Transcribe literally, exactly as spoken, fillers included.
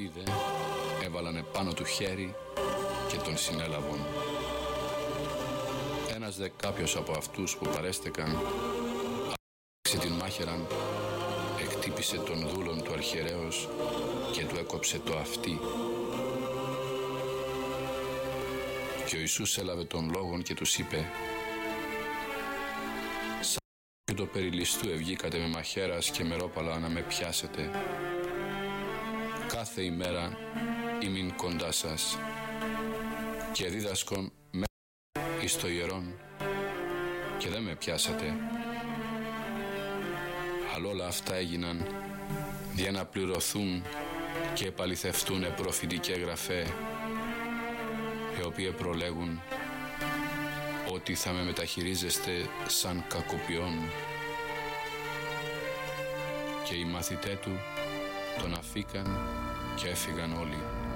Αυτοί δε έβαλανε πάνω του χέρι και τον συνέλαβαν. Ένας δε κάποιος από αυτούς που παρέστεκαν άρχισε την μάχαιραν, εκτύπησε τον δούλον του αρχιερέως και του έκοψε το αυτί. Και ο Ιησούς έλαβε τον λόγον και τους είπε: «Σαν και το περιλιστού ευγήκατε με μαχαίρας και με ρόπαλα να με πιάσετε. Κάθε ημέρα ήμην κοντά σας και δίδασκον μέσα εις το ιερόν και δεν με πιάσατε. Αλλά όλα αυτά έγιναν για να πληρωθούν και επαληθευτούν προφητικέ γραφέ, οι οποίοι προλέγουν ότι θα με μεταχειρίζεστε σαν κακοποιόν». Και οι μαθητές του τον αφήκαν και έφυγαν όλοι.